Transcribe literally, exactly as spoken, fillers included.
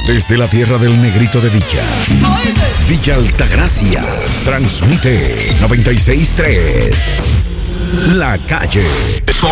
Desde la tierra del Negrito de Villa, Villa Altagracia, transmite noventa y seis punto tres. La Calle. Son